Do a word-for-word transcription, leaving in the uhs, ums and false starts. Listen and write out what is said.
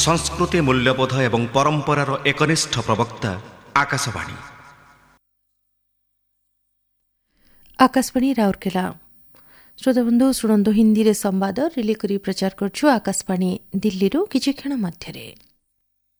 संस्कृति मूल्यबोध एवं परंपरार एकनिष्ठ प्रवक्ता आकाशवाणी आकाशवाणी राउरकेला। श्रोताबंधु शुणु हिंदी रे संवाद रिले करी प्रचार करछु आकाशवाणी दिल्ली रो किछि क्षण मध्यरे।